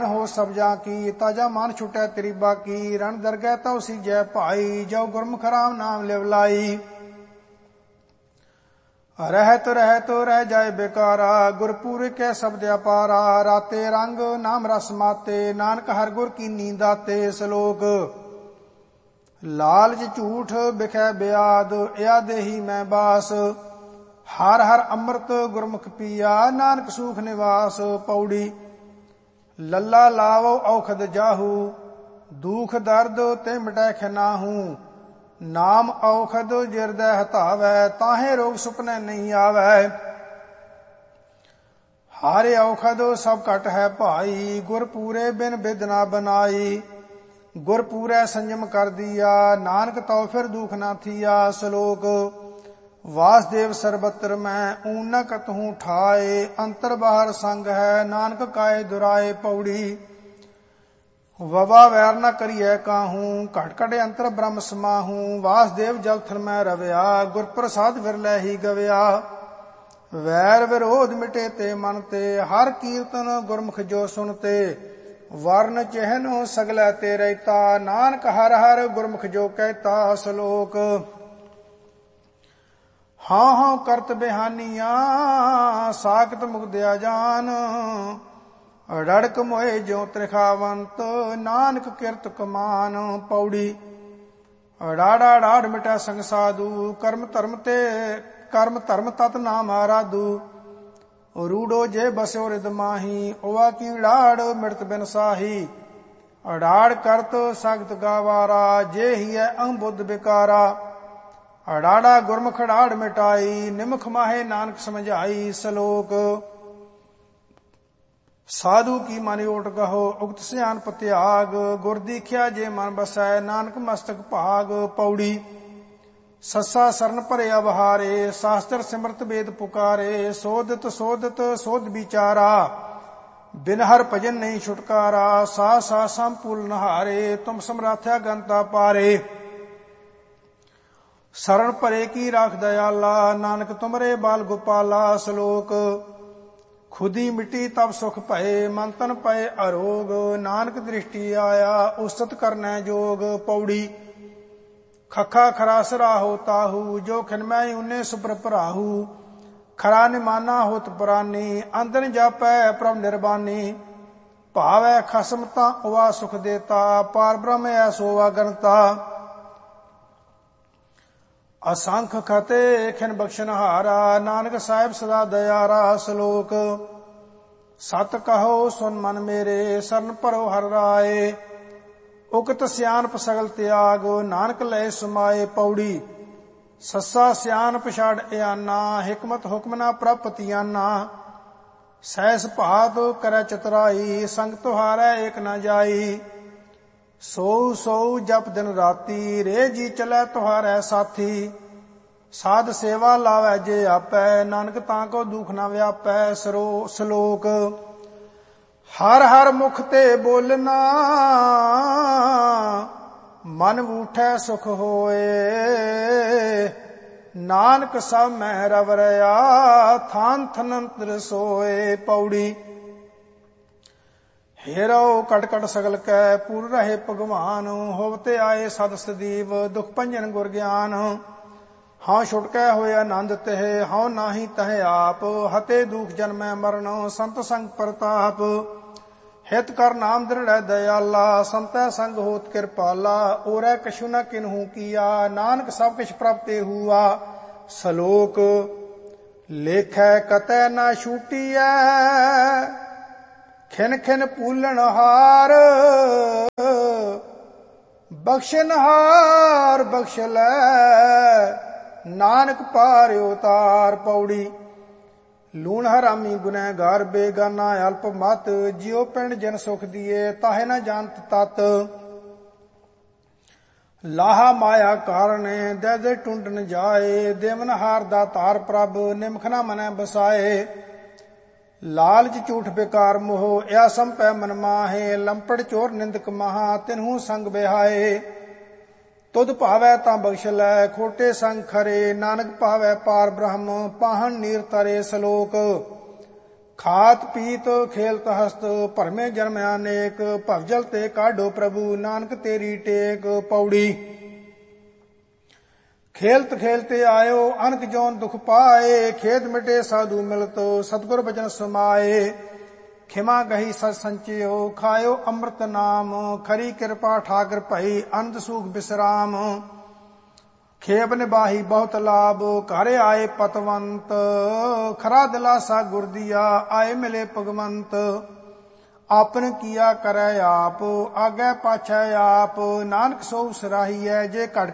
हो सब्जा की ताजा मान छुटै तेरी बाकी रण दरगह तव सीजै भाई जो गुरमुख राम नाम लिवलाई रहत रहत रह जाए बेकारा गुरपुर कै शब्द अपारा राते रंग नाम रस माते नानक हर गुर की नींद आते सलोक लालच झूठ बिखै ब्याद या देही मैं बास हर हर अमृत गुरमुख पिया नानक सूख निवास पौड़ी लल्ला लावो औखद जाहू दुख दर्द ते मिटै खनाहू नाम औखद जिरदै हतावै ताहे रोग सुपने नहीं आवै हारे औखद सब घट है भाई गुर पूरे बिन बिद ना बनाई गुर पूरे संयम कर दिया नानक तो फिर दुख ना थिया सलोक वासदेव सर्वत्र मैं ऊन कतहूँ ठाए अंतर बाहर संग है नानक काए दुराए पौड़ी वबा वैर न करिए काहूँ घट घट अंतर ब्रह्म समाहूँ वासदेव जल थल मैं रविया गुर प्रसाद विरलै ही गविया वैर विरोध मिटे ते मन ते हर कीर्तन गुरमुख जो सुनते वर्ण चिहन सगलै ते रहता नानक हर हर गुरमुख जो कहता सलोक हाँ हाँ करत बिहानिया साकत मुगदया जान रड़क मोए ज्यो त्रिखावंत नानक किरत कमान पौड़ी राड़ा राड़ मिटा संग साधु कर्म धर्म तत नाम आराधु रूडो जे बस्यो रिद माही ओवा की लाड़ मृत बिन साही अड़ाड़ करत सगत गावारा जे ही है अहबुद्ध बिकारा अड़ाड़ा गुरमुख अड़ाड़ मिटाई निमुख माहे नानक समझाई सलोक साधु की मन ओट कहो उक्त सियान त्याग गुर दीख्या जे मन बसै नानक मस्तक भाग पौड़ी सस्सा सरन भरे अवहारे शास्त्र सिमरत वेद पुकारे सोदत सोदत सोध विचारा बिन हर भजन नहीं छुटकारा सा सा संपूल नहारे तुम समराथ्या गंता पारे शरण भरे की राख दयाला नानक तुमरे बाल गोपाला सलोक खुदी मिट्टी तब सुख भये मन तन पए अरोग नानक दृष्टि आया उस्तत करनै जोग पौड़ी खखा खरा सरा हो ताहू जो खिनमै उने सुपर भराहू खरा निमाना होत पुरानी अंदन जापै प्रभ निर्बानी भावै खसम ता उवा सुख देता पार ब्रह्म ऐसो गणता असंख खते खिन बख्शनहारा नानक साहिब सदा दयारा सलोक सत कहो सुन मन मेरे सरन भरो हर राय उकत सियानप सगल त्याग नानक लय समाए पौड़ी सस्सा सियानप छाड़ इयाना हिकमत हुक्म ना प्रपतियाना सहस भात करे चतुराई संग तुहारै एक न जाई सो सो जप दिन राती रे जी चलै तुहारै साथी साध सेवा लावै जे आपै नानक ताको दुख न व्यापै सलोक हर हर मुख ते बोलना मन उठै सुख होए नानक सब मैं रव रया थान थनंतर सोए पौड़ी हेरो कट कट सगल कै पूर रहे भगवान होवते आए सद सदीव दुख भंजन गुर ज्ञान हाँ छुटकै होए आनंद तह हाँ नाही तह आप हते दुख जन्मै मरण संत संग प्रताप हित कर नाम दृढ़ दयाला संतै संग होत कृपाला ओरै कछु न किन्हू किया नानक सब किछ प्राप्ते हुआ सलोक लेखै कतै न छूटिया खिन खिन पूलन हार बख्शन हार बख्श लै नानक पार उतार पौड़ी लूण हरामी गुनहगार बेगाना अल्प मत जियो पिंड जन सुख दिए ताहे न जानत तत लाहा माया कारणे दे दे टुंड न जाए देवन हार दा तार प्रभ निमख न मनै बसाए लालच झूठ बेकार मोह या संपै मन माहे लंपड़ चोर निंदक महा तिन्हू संग बिहाए तुद भावै तां बख्श लै खोटे संग खरे नानक भावै पार ब्रह्म पाहन नीर तरे सलोक ਖਾਤ ਪੀਤ ਖੇਲਤ ਹਸਤ ਭਰਮੇ ਜਨਮ ਅਨੇਕ ਭਵਜਲ ਤੇ ਕਾਢੋ ਪ੍ਰਭੂ ਨਾਨਕ ਤੇਰੀ ਟੇਕ। ਪੌੜੀ। ਖੇਲਤ ਖੇਲਤੇ ਆਇਓ ਅਨਕ ਜੋਨ ਦੁਖ ਪਾਏ ਖੇਦ ਮਿਟੇ ਸਾਧੂ ਮਿਲਤ ਸਤਿਗੁਰ ਬਚਨ ਸਮਾਏ। ਖਿਮਾ ਗਹੀ ਸਚ ਸੰਚਿਓ ਖਾਇਓ ਅੰਮ੍ਰਿਤ ਨਾਮ ਖਰੀ ਕਿਰਪਾ ਠਾਕਰ ਭਈ ਅਨੰਦ ਸੂਖ ਬਿਸਰਾਮ। ਖੇਬ ਨਿਬਾਹੀ ਬਹੁਤ ਲਾਭ ਘਰ ਆਏ ਪਤਵੰਤ ਖਰਾ ਦਿਲਾਸਾ ਗੁਰ ਦੀਆ ਆਏ ਮਿਲੇ ਭਗਵੰਤ। ਆਪਨ ਕੀਆ ਕਰੈ ਆਪ ਆਗੇ ਪਾਛੈ ਆਪ ਨਾਨਕ ਸੋ ਸਰਾਹੀਐ ਜੇ ਘਟ